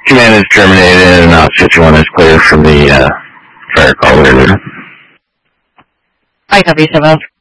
Command is terminated and Outfit 1 is clear from the fire call earlier. I copy 7.